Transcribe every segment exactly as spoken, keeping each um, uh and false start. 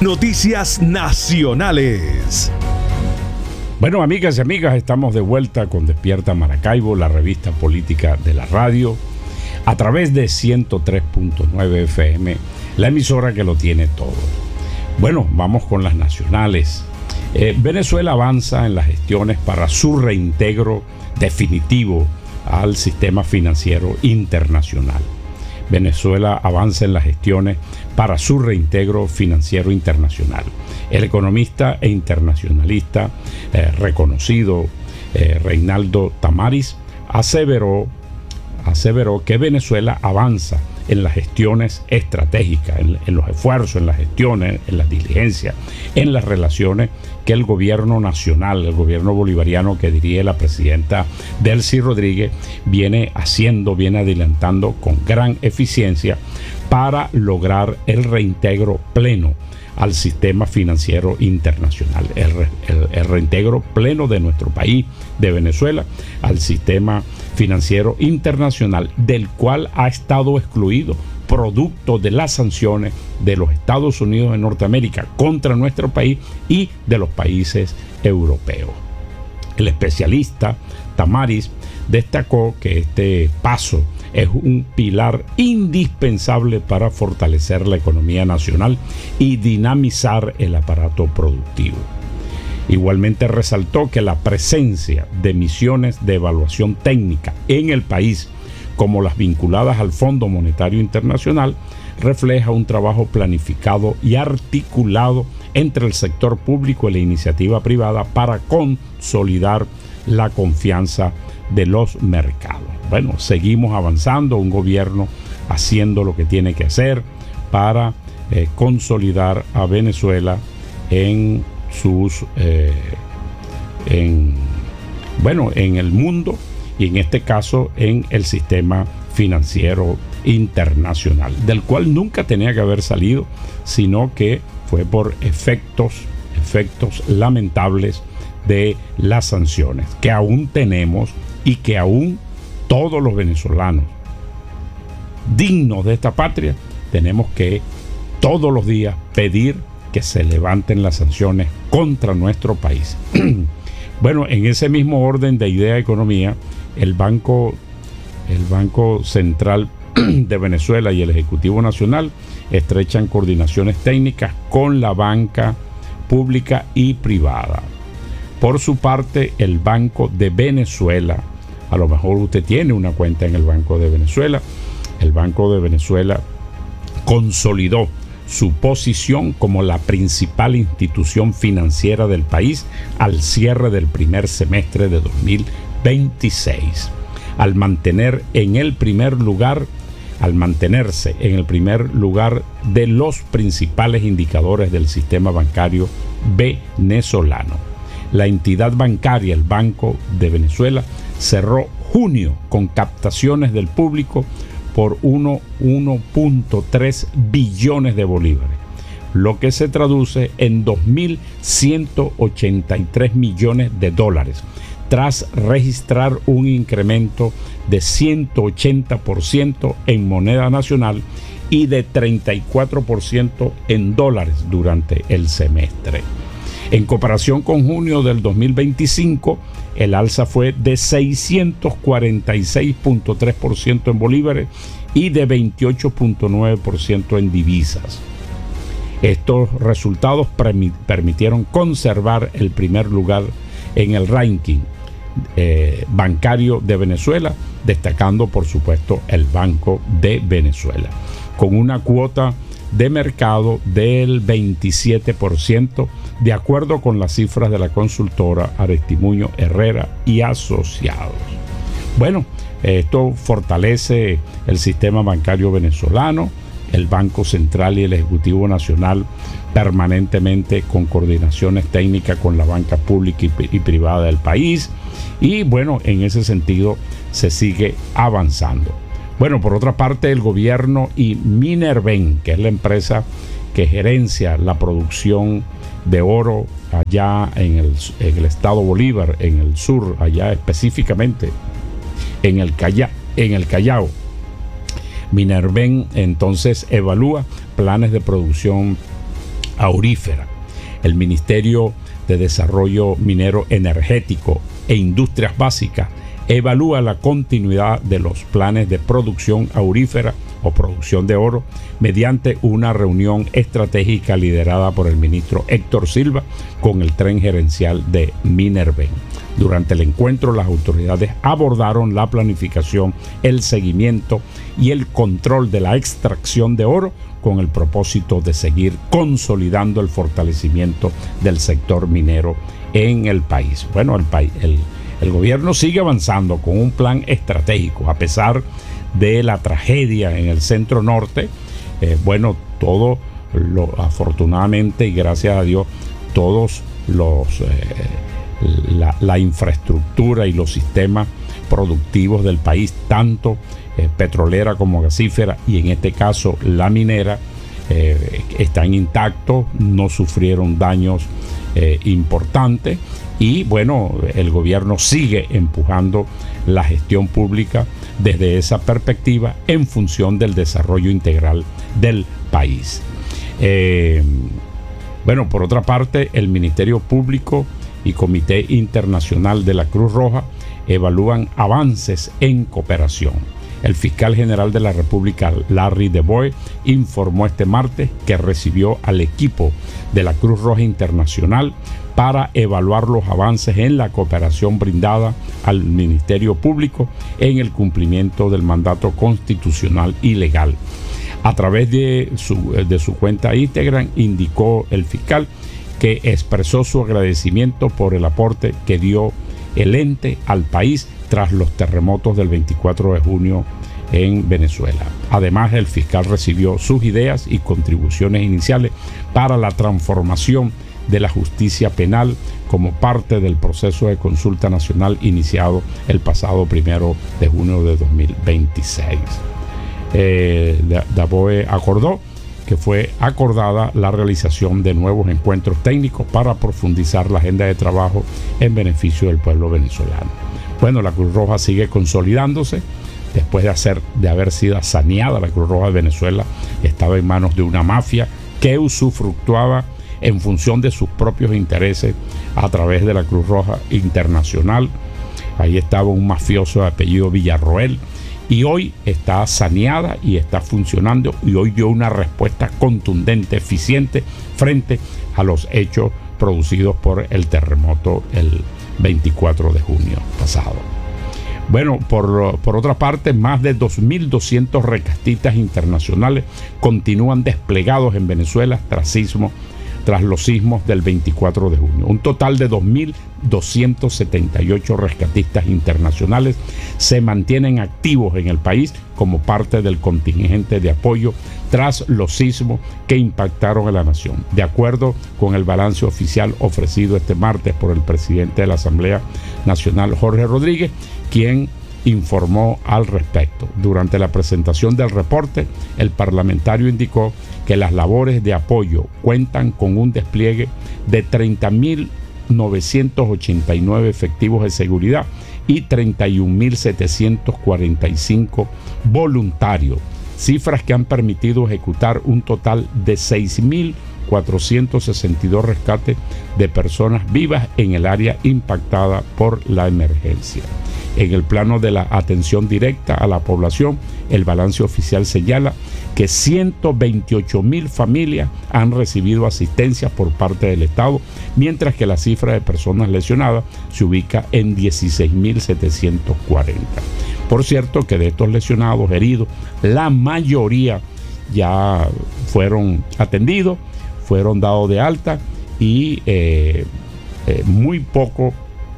Noticias Nacionales. Bueno, amigas y amigas, estamos de vuelta con Despierta Maracaibo, la revista política de la radio, a través de ciento tres punto nueve F M, la emisora que lo tiene todo. Bueno, vamos con las nacionales. Eh, Venezuela avanza en las gestiones para su reintegro definitivo al sistema financiero internacional. Venezuela avanza en las gestiones para su reintegro financiero internacional. El economista e internacionalista eh, reconocido eh, Reinaldo Tamariz aseveró, aseveró que Venezuela avanza en las gestiones estratégicas, en, en los esfuerzos, en las gestiones, en las diligencias, en las relaciones que el gobierno nacional, el gobierno bolivariano que dirige la presidenta Delcy Rodríguez, viene haciendo, viene adelantando con gran eficiencia para lograr el reintegro pleno al sistema financiero internacional, el, el, el reintegro pleno de nuestro país, de Venezuela, al sistema financiero internacional, del cual ha estado excluido producto de las sanciones de los Estados Unidos de Norteamérica contra nuestro país y de los países europeos. El especialista Tamariz destacó que este paso es un pilar indispensable para fortalecer la economía nacional y dinamizar el aparato productivo. Igualmente resaltó que la presencia de misiones de evaluación técnica en el país, como las vinculadas al Fondo Monetario Internacional, refleja un trabajo planificado y articulado entre el sector público y la iniciativa privada para consolidar la confianza de los mercados. Bueno, seguimos avanzando, un gobierno haciendo lo que tiene que hacer para eh, consolidar a Venezuela en sus eh, en, bueno, en el mundo y en este caso en el sistema financiero internacional, del cual nunca tenía que haber salido, sino que fue por efectos, efectos lamentables de las sanciones que aún tenemos y que aún todos los venezolanos dignos de esta patria tenemos que todos los días pedir que se levanten las sanciones contra nuestro país. Bueno, en ese mismo orden de idea de economía, el Banco, el Banco Central de Venezuela y el Ejecutivo Nacional estrechan coordinaciones técnicas con la banca pública y privada. Por su parte, el Banco de Venezuela, a lo mejor usted tiene una cuenta en el Banco de Venezuela, el Banco de Venezuela consolidó su posición como la principal institución financiera del país al cierre del primer semestre de dos mil veintiséis, al mantener en el primer lugar, al mantenerse en el primer lugar de los principales indicadores del sistema bancario venezolano. La entidad bancaria, el Banco de Venezuela, cerró junio con captaciones del público por uno punto tres billones de bolívares, lo que se traduce en dos mil ciento ochenta y tres millones de dólares, tras registrar un incremento de ciento ochenta por ciento en moneda nacional y de treinta y cuatro por ciento en dólares durante el semestre. En comparación con junio del dos mil veinticinco, el alza fue de seiscientos cuarenta y seis punto tres por ciento en bolívares y de veintiocho punto nueve por ciento en divisas. Estos resultados permitieron conservar el primer lugar en el ranking eh, bancario de Venezuela, destacando por supuesto el Banco de Venezuela, con una cuota de mercado del veintisiete por ciento, de acuerdo con las cifras de la consultora Aristimuño Herrera y Asociados. Bueno, esto fortalece el sistema bancario venezolano, el Banco Central y el Ejecutivo Nacional permanentemente con coordinaciones técnicas con la banca pública y, y privada del país, y bueno, en ese sentido se sigue avanzando. Bueno, por otra parte, el gobierno y Minerven, que es la empresa que gerencia la producción de oro allá en el, en el estado Bolívar, en el sur, allá específicamente en el Callao, en el Callao. Minerven entonces evalúa planes de producción aurífera. El Ministerio de Desarrollo Minero Energético e Industrias Básicas evalúa la continuidad de los planes de producción aurífera o producción de oro mediante una reunión estratégica liderada por el ministro Héctor Silva con el tren gerencial de Minerven. Durante el encuentro, las autoridades abordaron la planificación, el seguimiento y el control de la extracción de oro con el propósito de seguir consolidando el fortalecimiento del sector minero en el país. Bueno, el, país, el, el gobierno sigue avanzando con un plan estratégico a pesar de la tragedia en el centro norte. Eh, bueno, todo lo, afortunadamente y gracias a Dios, todos los... Eh, La, la infraestructura y los sistemas productivos del país, tanto eh, petrolera como gasífera y en este caso la minera, eh, están intactos, no sufrieron daños eh, importantes y bueno, el gobierno sigue empujando la gestión pública desde esa perspectiva en función del desarrollo integral del país. Eh, bueno, por otra parte, el Ministerio Público y Comité Internacional de la Cruz Roja evalúan avances en cooperación. El fiscal general de la República, Larry DeBoy, informó este martes que recibió al equipo de la Cruz Roja Internacional para evaluar los avances en la cooperación brindada al Ministerio Público en el cumplimiento del mandato constitucional y legal. A través de su, de su cuenta Instagram, indicó el fiscal que expresó su agradecimiento por el aporte que dio el ente al país tras los terremotos del veinticuatro de junio en Venezuela. Además, el fiscal recibió sus ideas y contribuciones iniciales para la transformación de la justicia penal como parte del proceso de consulta nacional iniciado el pasado primero de junio de dos mil veintiséis. Eh, DeBoy acordó que fue acordada la realización de nuevos encuentros técnicos para profundizar la agenda de trabajo en beneficio del pueblo venezolano. Bueno, la Cruz Roja sigue consolidándose después de, hacer, de haber sido saneada. La Cruz Roja de Venezuela estaba en manos de una mafia que usufructuaba en función de sus propios intereses a través de la Cruz Roja Internacional. Ahí estaba un mafioso de apellido Villarroel, y hoy está saneada y está funcionando y hoy dio una respuesta contundente, eficiente frente a los hechos producidos por el terremoto el veinticuatro de junio pasado. Bueno, por, por otra parte, más de dos mil doscientos rescatistas internacionales continúan desplegados en Venezuela tras sismo tras los sismos del veinticuatro de junio. Un total de dos mil doscientos setenta y ocho rescatistas internacionales se mantienen activos en el país como parte del contingente de apoyo tras los sismos que impactaron a la nación. De acuerdo con el balance oficial ofrecido este martes por el presidente de la Asamblea Nacional, Jorge Rodríguez, quien informó al respecto. Durante la presentación del reporte, el parlamentario indicó que las labores de apoyo cuentan con un despliegue de treinta mil novecientos ochenta y nueve efectivos de seguridad y treinta y un mil setecientos cuarenta y cinco voluntarios, cifras que han permitido ejecutar un total de seis mil cuatrocientos sesenta y dos rescates de personas vivas en el área impactada por la emergencia. En el plano de la atención directa a la población, el balance oficial señala que ciento veintiocho mil familias han recibido asistencia por parte del Estado, mientras que la cifra de personas lesionadas se ubica en dieciséis mil setecientos cuarenta. Por cierto que de estos lesionados, heridos, la mayoría ya fueron atendidos, fueron dados de alta y eh, eh, muy poco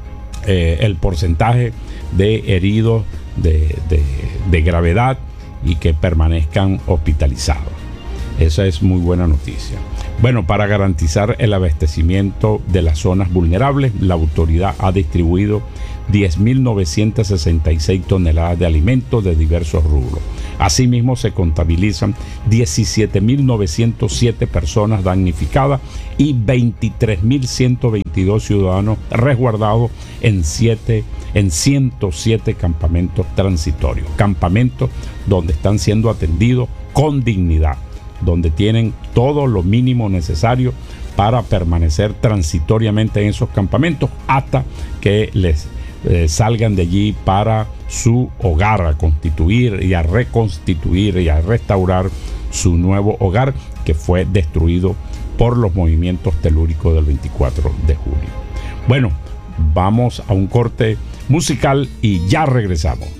eh, el porcentaje de heridos de, de, de gravedad y que permanezcan hospitalizados. Esa es muy buena noticia. Bueno, para garantizar el abastecimiento de las zonas vulnerables, la autoridad ha distribuido diez mil novecientas sesenta y seis toneladas de alimentos de diversos rubros. Asimismo, se contabilizan diecisiete mil novecientos siete personas damnificadas y veintitrés mil ciento veintidós ciudadanos resguardados en, siete, en ciento siete campamentos transitorios, campamentos donde están siendo atendidos con dignidad. donde tienen todo lo mínimo necesario para permanecer transitoriamente en esos campamentos hasta que les eh, salgan de allí para su hogar, a constituir y a reconstituir y a restaurar su nuevo hogar que fue destruido por los movimientos telúricos del veinticuatro de julio. Bueno, vamos a un corte musical y ya regresamos.